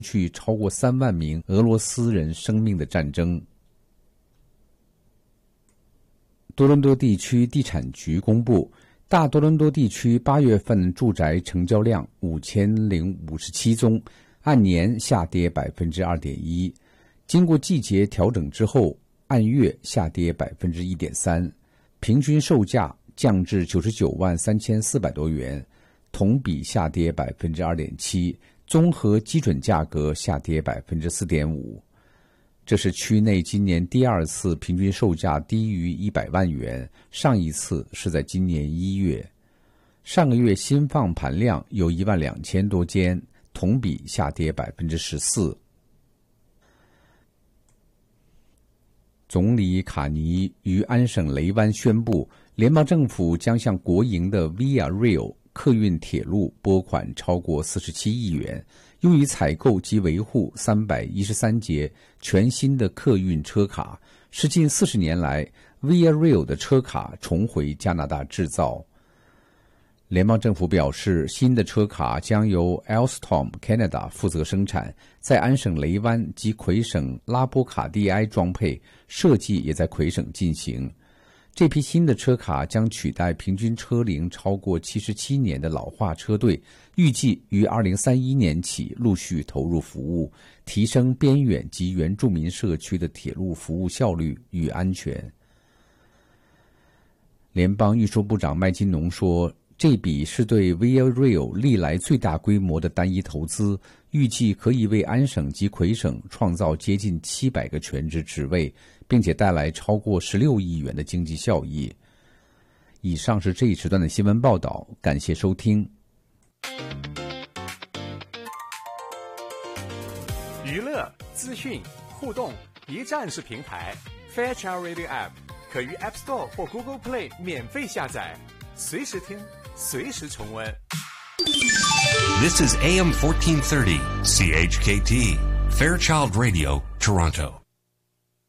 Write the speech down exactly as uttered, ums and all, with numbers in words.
去超过三万名俄罗斯人生命的战争。多伦多地区地产局公布，大多伦多地区八月份住宅成交量五千零五十七宗，按年下跌百分之二点一。经过季节调整之后，按月下跌百分之一点三，平均售价降至九十九万三千四百多元，同比下跌百分之二点七，综合基准价格下跌百分之四点五。这是区内今年第二次平均售价低于一百万元，上一次是在今年一月。上个月新放盘量有一万两千多间，同比下跌百分之十四。总理卡尼于安省雷湾宣布，联邦政府将向国营的 Via Rail 客运铁路拨款超过四十七亿元，用于采购及维护三百一十三节全新的客运车卡，是近四十年来 Via Rail 的车卡重回加拿大制造。联邦政府表示，新的车卡将由 Alstom Canada 负责生产，在安省雷湾及魁省拉波卡蒂埃装配，设计也在魁省进行。这批新的车卡将取代平均车龄超过七十七年的老化车队，预计于二零三一年起陆续投入服务，提升边远及原住民社区的铁路服务效率与安全。联邦运输部长麦金农说，这笔是对 Via Rail 历来最大规模的单一投资，预计可以为安省及魁省创造接近七百个全职职位，并且带来超过十六亿元的经济效益。以上是这一时段的新闻报道，感谢收听。 娱乐、资讯、互动，一站式平台 Fairchild Radio App 可于 App Store 或 Google Play 免费下载，随时听，随时重温。 This is A M fourteen thirty, C H K T, Fairchild Radio, Toronto.